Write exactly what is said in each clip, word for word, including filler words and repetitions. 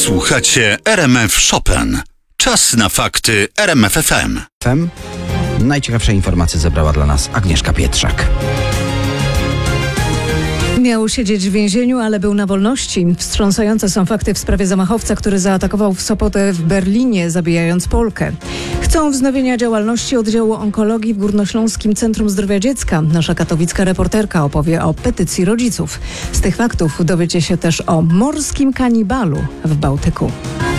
Słuchacie R M F Chopin. Czas na fakty R M F F M. F M. Najciekawsze informacje zebrała dla nas Agnieszka Pietrzak. Miał siedzieć w więzieniu, ale był na wolności. Wstrząsające są fakty w sprawie zamachowca, który zaatakował w sobotę w Berlinie, zabijając Polkę. Chcą wznowienia działalności oddziału onkologii w Górnośląskim Centrum Zdrowia Dziecka. Nasza katowicka reporterka opowie o petycji rodziców. Z tych faktów dowiecie się też o morskim kanibalu w Bałtyku.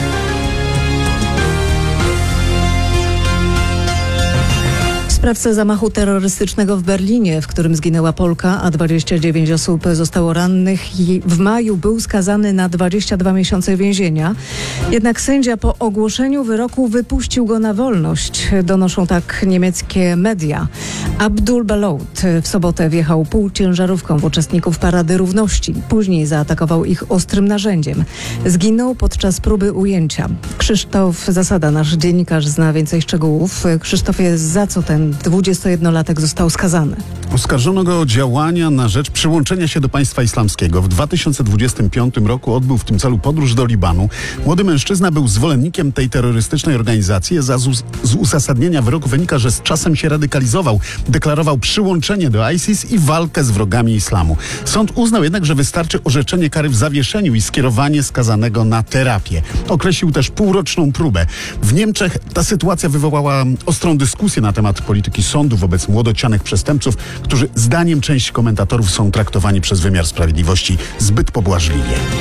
Sprawca zamachu terrorystycznego w Berlinie, w którym zginęła Polka, a dwadzieścia dziewięć osób zostało rannych i w maju był skazany na dwadzieścia dwa miesiące więzienia. Jednak sędzia po ogłoszeniu wyroku wypuścił go na wolność. Donoszą tak niemieckie media. Abdul Balout w sobotę wjechał półciężarówką w uczestników Parady Równości. Później zaatakował ich ostrym narzędziem. Zginął podczas próby ujęcia. Krzysztof Zasada, nasz dziennikarz, zna więcej szczegółów. Krzysztofie, za co ten dwudziestojednolatek został skazany? Oskarżono go o działania na rzecz przyłączenia się do państwa islamskiego. W dwa tysiące dwudziestym piątym roku odbył w tym celu podróż do Libanu. Młody mężczyzna był zwolennikiem tej terrorystycznej organizacji. Za z, z uzasadnienia wyroku wynika, że z czasem się radykalizował. Deklarował przyłączenie do ISIS i walkę z wrogami islamu. Sąd uznał jednak, że wystarczy orzeczenie kary w zawieszeniu i skierowanie skazanego na terapię. Określił też półroczną próbę. W Niemczech ta sytuacja wywołała ostrą dyskusję na temat polityki sądu wobec młodocianych przestępców, którzy zdaniem części komentatorów są traktowani przez wymiar sprawiedliwości zbyt pobłażliwie.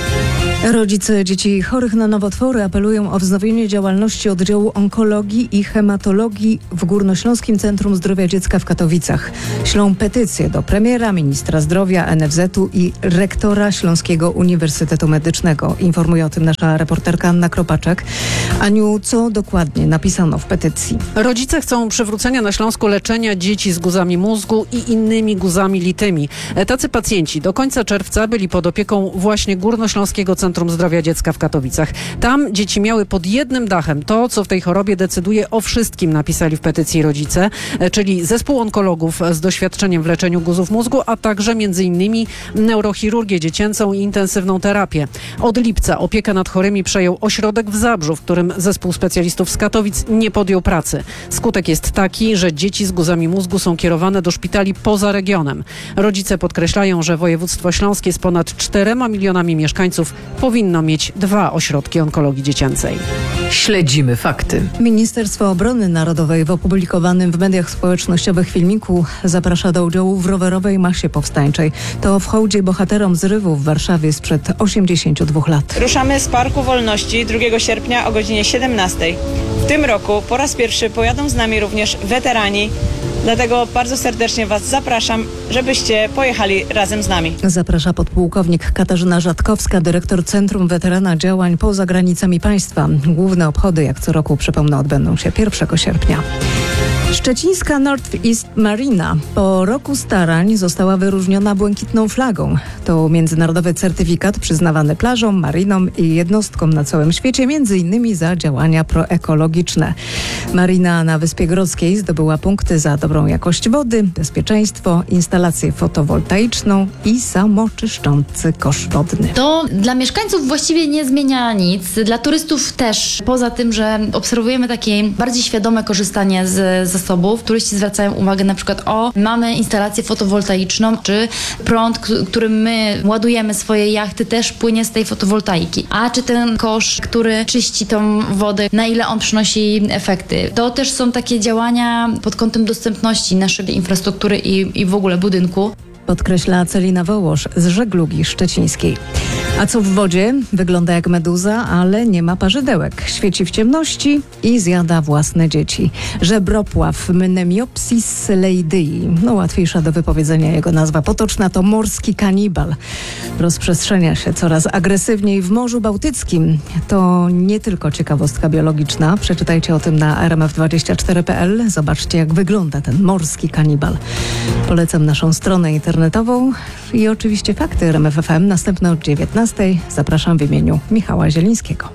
Rodzice dzieci chorych na nowotwory apelują o wznowienie działalności oddziału onkologii i hematologii w Górnośląskim Centrum Zdrowia Dziecka w Katowicach. Ślą petycję do premiera, ministra zdrowia, N F Z u i rektora Śląskiego Uniwersytetu Medycznego. Informuje o tym nasza reporterka Anna Kropaczek. Aniu, co dokładnie napisano w petycji? Rodzice chcą przywrócenia na Śląsku leczenia dzieci z guzami mózgu i innymi guzami litymi. Tacy pacjenci do końca czerwca byli pod opieką właśnie Górnośląskiego Centrum Zdrowia Dziecka w Katowicach. Tam dzieci miały pod jednym dachem to, co w tej chorobie decyduje o wszystkim, napisali w petycji rodzice, czyli zespół onkologów z doświadczeniem w leczeniu guzów mózgu, a także między innymi neurochirurgię dziecięcą i intensywną terapię. Od lipca opiekę nad chorymi przejął ośrodek w Zabrzu, w którym zespół specjalistów z Katowic nie podjął pracy. Skutek jest taki, że dzieci z guzami mózgu są kierowane do szpitali poza regionem. Rodzice podkreślają, że województwo śląskie z ponad czterema milionami mieszkańców powinno mieć dwa ośrodki onkologii dziecięcej. Śledzimy fakty. Ministerstwo Obrony Narodowej w opublikowanym w mediach społecznościowych filmiku zaprasza do udziału w rowerowej masie powstańczej. To w hołdzie bohaterom zrywu w Warszawie sprzed osiemdziesięciu dwóch lat. Ruszamy z Parku Wolności drugiego sierpnia o godzinie siedemnastej. W tym roku po raz pierwszy pojadą z nami również weterani. Dlatego bardzo serdecznie Was zapraszam, żebyście pojechali razem z nami. Zaprasza podpułkownik Katarzyna Rzadkowska, dyrektor Centrum Weterana Działań poza granicami państwa. Główne obchody, jak co roku, przypomnę, odbędą się pierwszego sierpnia. Szczecińska Northeast Marina po roku starań została wyróżniona błękitną flagą. To międzynarodowy certyfikat przyznawany plażom, marynom i jednostkom na całym świecie, między innymi za działania proekologiczne. Marina na Wyspie Grodzkiej zdobyła punkty za dobrą jakość wody, bezpieczeństwo, instalację fotowoltaiczną i samoczyszczący kosz wodny. To dla mieszkańców właściwie nie zmienia nic. Dla turystów też. Poza tym, że obserwujemy takie bardziej świadome korzystanie z zasobów. Turyści zwracają uwagę na przykład o, mamy instalację fotowoltaiczną, czy prąd, k- którym my ładujemy swoje jachty, też płynie z tej fotowoltaiki. A czy ten kosz, który czyści tą wodę, na ile on przynosi efekty. To też są takie działania pod kątem dostępności naszej infrastruktury i, i w ogóle budynku. Podkreśla Celina Wołosz z Żeglugi Szczecińskiej. A co w wodzie? Wygląda jak meduza, ale nie ma parzydełek. Świeci w ciemności i zjada własne dzieci. Żebropław Mnemiopsis leidyi. No łatwiejsza do wypowiedzenia jego nazwa potoczna to morski kanibal. Rozprzestrzenia się coraz agresywniej w Morzu Bałtyckim. To nie tylko ciekawostka biologiczna. Przeczytajcie o tym na r m f dwadzieścia cztery kropka p l. Zobaczcie, jak wygląda ten morski kanibal. Polecam naszą stronę internetową i oczywiście fakty R M F F M. Następne od dziewiętnastej. Zapraszam w imieniu Michała Zielińskiego.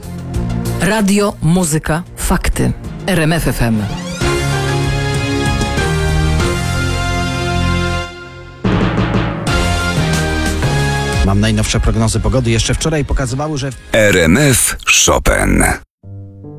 Radio, muzyka, fakty. R M F F M. Mam najnowsze prognozy pogody. Jeszcze wczoraj pokazywały, że R M F Chopin.